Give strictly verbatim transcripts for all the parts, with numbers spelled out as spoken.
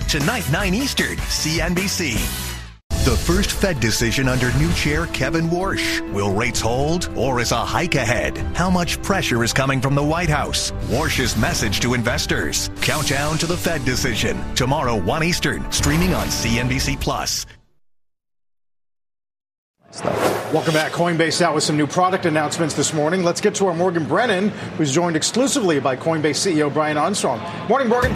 Tonight, nine Eastern, C N B C. The first Fed decision under new chair Kevin Warsh. Will rates hold or is a hike ahead? How much pressure is coming from the White House? Warsh's message to investors. Countdown to the Fed decision. Tomorrow, one Eastern, streaming on C N B C Plus. Welcome back. Coinbase out with some new product announcements this morning. Let's get to our Morgan Brennan, who's joined exclusively by Coinbase C E O Brian Armstrong. Morning, Morgan.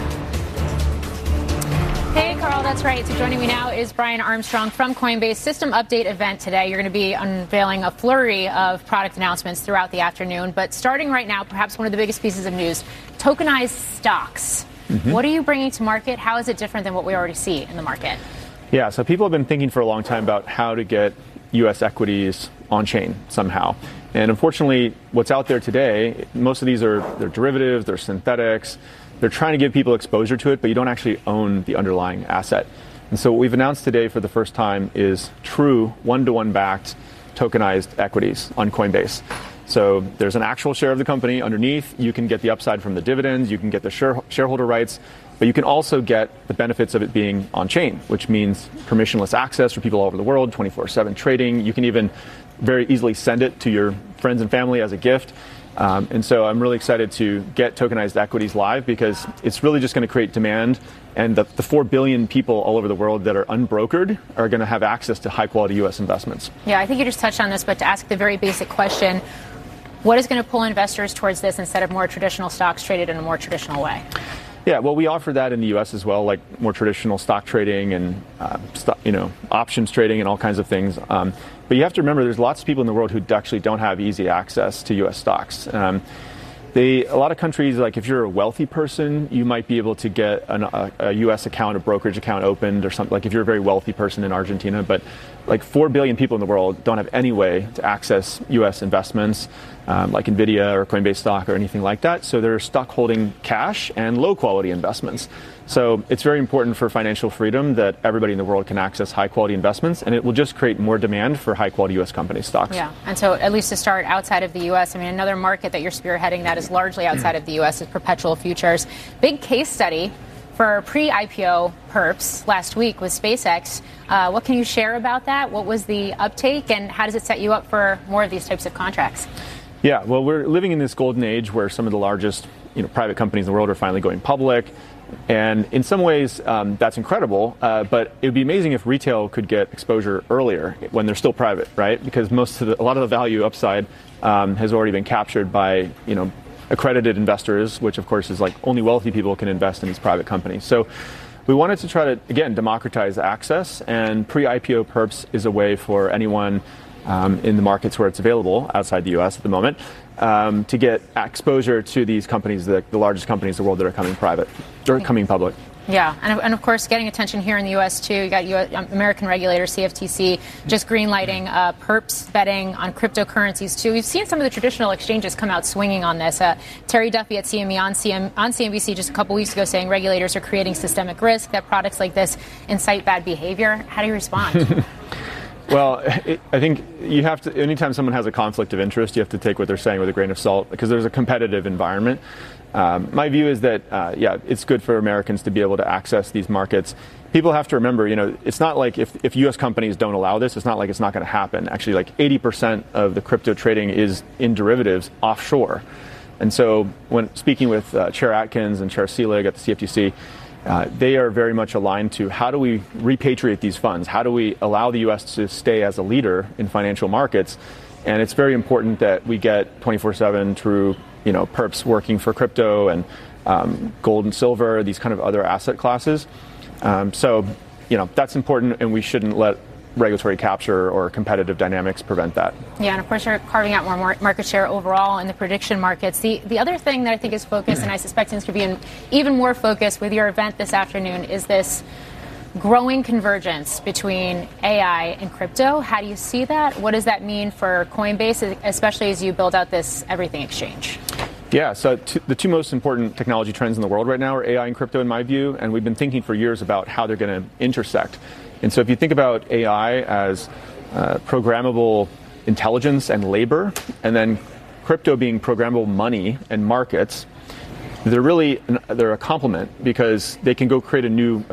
Hey, Carl, that's right. So joining me now is Brian Armstrong from Coinbase System Update event today. You're going to be unveiling a flurry of product announcements throughout the afternoon. But starting right now, perhaps one of the biggest pieces of news, tokenized stocks. Mm-hmm. What are you bringing to market? How is it different than what we already see in the market? Yeah, so people have been thinking for a long time about how to get U S equities on-chain somehow. And unfortunately, what's out there today, most of these are they're derivatives, they're synthetics. They're trying to give people exposure to it, but you don't actually own the underlying asset. And so what we've announced today for the first time is true one-to-one backed tokenized equities on Coinbase. So there's an actual share of the company underneath. You can get the upside from the dividends. You can get the share, shareholder rights. But you can also get the benefits of it being on-chain, which means permissionless access for people all over the world, twenty-four seven trading. You can even very easily send it to your friends and family as a gift. Um, and so I'm really excited to get tokenized equities live because it's really just going to create demand. And the, the four billion people all over the world that are unbrokered are going to have access to high-quality U S investments. Yeah, I think you just touched on this, but to ask the very basic question, what is going to pull investors towards this instead of more traditional stocks traded in a more traditional way? Yeah, well, we offer that in the U S as well, like more traditional stock trading and uh, stock, you know, options trading and all kinds of things. Um, but you have to remember, there's lots of people in the world who actually don't have easy access to U S stocks. Um, they, a lot of countries, like if you're a wealthy person, you might be able to get an, a, a U S account, a brokerage account opened or something. Like if you're a very wealthy person in Argentina, but like four billion people in the world don't have any way to access U S investments. Um, like NVIDIA or Coinbase stock or anything like that. So they're stuck holding cash and low quality investments. So it's very important for financial freedom that everybody in the world can access high quality investments, and it will just create more demand for high quality U S company stocks. Yeah, and so at least to start outside of the U S, I mean, another market that you're spearheading that is largely outside of the U S is perpetual futures. Big case study for pre-I P O perps last week with SpaceX. Uh, what can you share about that? What was the uptake, and how does it set you up for more of these types of contracts? Yeah, well, we're living in this golden age where some of the largest, you know, private companies in the world are finally going public. And in some ways, um, that's incredible. Uh, but it would be amazing if retail could get exposure earlier when they're still private, right? Because most of the, a lot of the value upside um, has already been captured by, you know, accredited investors, which of course is like only wealthy people can invest in these private companies. So we wanted to try to, again, democratize access, and pre-I P O perps is a way for anyone Um, in the markets where it's available outside the U S at the moment, um, to get exposure to these companies, the, the largest companies in the world that are coming private, or coming public. Yeah, and, and of course, getting attention here in the U S too. You got U S, um, American regulator C F T C just greenlighting uh, perps betting on cryptocurrencies too. We've seen some of the traditional exchanges come out swinging on this. Uh, Terry Duffy at C M E on, C M, on C N B C just a couple weeks ago saying regulators are creating systemic risk, that products like this incite bad behavior. How do you respond? Well, it, I think you have to, anytime someone has a conflict of interest, you have to take what they're saying with a grain of salt because there's a competitive environment. Um, my view is that, uh, yeah, it's good for Americans to be able to access these markets. People have to remember, you know, it's not like if, if U S companies don't allow this, it's not like it's not going to happen. Actually, like eighty percent of the crypto trading is in derivatives offshore. And so when speaking with uh, Chair Atkins and Chair Selig at the C F T C, Uh, they are very much aligned to how do we repatriate these funds? How do we allow the U S to stay as a leader in financial markets? And it's very important that we get twenty-four seven true, you know, perps working for crypto and um, gold and silver, these kind of other asset classes. Um, so, you know, that's important, and we shouldn't let regulatory capture or competitive dynamics prevent that. Yeah, and of course you're carving out more market share overall in the prediction markets. The the other thing that I think is focused, and I suspect things could be in even more focused with your event this afternoon, is this growing convergence between A I and crypto. How do you see that? What does that mean for Coinbase, especially as you build out this everything exchange? Yeah, so t- the two most important technology trends in the world right now are A I and crypto, in my view, and we've been thinking for years about how they're going to intersect. And so if you think about A I as uh, programmable intelligence and labor, and then crypto being programmable money and markets, they're really they're a complement because they can go create a new